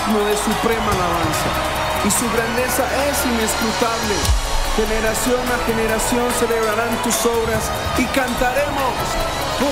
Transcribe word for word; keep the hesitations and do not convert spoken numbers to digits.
digno de suprema alabanza, y su grandeza es inescrutable. Generación a generación celebrarán tus obras y cantaremos